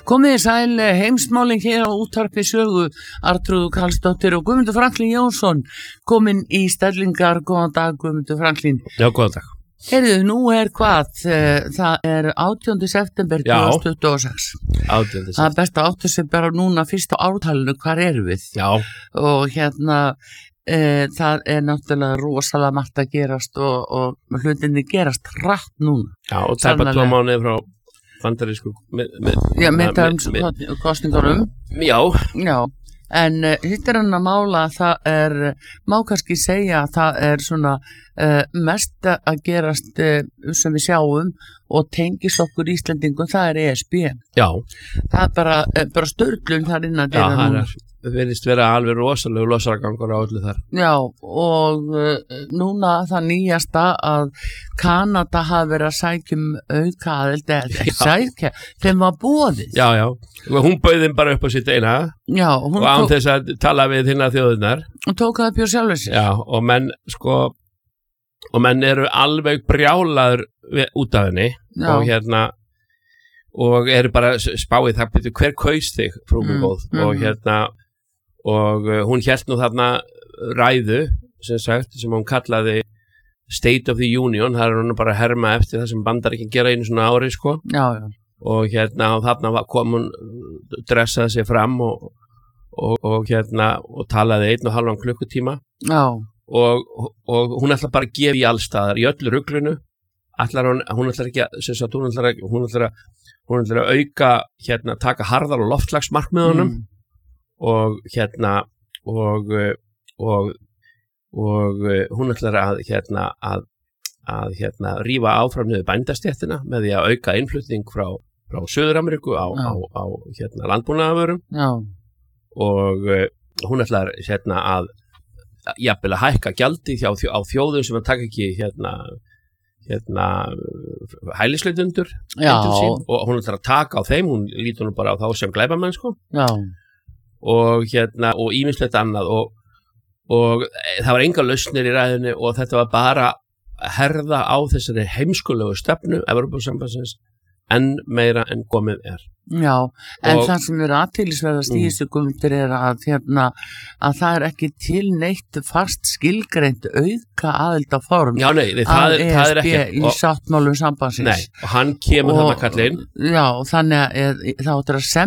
Komið sæl heimsmálin hér á útvarpi Sögu, Arnþrúður Karlsdóttir og Guðmundur Franklín Jónsson komin í stellingar. Góðan dag Guðmundur Franklín. Já, góðan dag. Heyrðu, nú hvað? Það 18. september 2026. 18. Það best að áttu sig bara núna fyrst á ártalinu, hvar erum við? Já. Og það náttúrulega rosalega margt að gerast og hlutinni gerast hratt núna. Já, og tæpa 2 mánuði frá bandarísku kosningarum. Já, en hitt hann að mála að það má kannski segja að það svona mest að gerast sem við sjáum og tengist okkur Íslendingum, það ESB. Já. Það bara störlun þar innan. Já, það verðist vera alveg rosalega losaragangur á öllu þar. Já, og núna það nýjasta að Kanada hafi verið að sækjum auka aðild, þeim var boðið. Já, hún bauð þeim bara upp á sitt eina. Já, og án þess að tala við hinna þjóðirnar. Hún tók það upp hjá sjálfur sér. Já, og menn eru alveg brjálaður út af henni. Já. Og eru bara spáið það, betur hver kaus þig, frú mig góð. Og hún hélt nú þarna ræðu sem hún kallaði State of the Union. Það hún bara að herma eftir það sem Bandaríkin gera einu svona ári, sko. Já. Og þarna kom hún, dressaði sig fram og talaði 1,5 klukkutíma. Já. Og hún ætla bara að gefa í allstaðar í öllu ruglunu. Hún ætlar ekki að hún ætlar að auka taka harðar og loftslagsmarkmiðunum. Og hún ætlar að rífa áfram niður bændastéttina með því að auka innflutning frá Suður-Ameríku á landbúnaðarvörum. Já. Og hún ætlar að jafnvel að hækka gjaldi á þjóðum sem að taka ekki hælisleitundur. Já. Og hún ætlar að taka á þeim, hún lítur nú bara á þá sem glæpamenn, sko. Já. Og ýmislegt annað og það var enga lausnir í ræðinni og þetta var bara að herða á þessari heimskulegu stefnu Evrópusambandsins enn meira en komið er. Já, en það sem athyglisverðast í þessu Guðmundur að það ekki til neitt fast skilgreint auka aðildarform. Já, nei, það er ekki. Í sáttmálum sambandsins. Nei, og hann kemur þarna kallinn. Já, þannig að það áttur að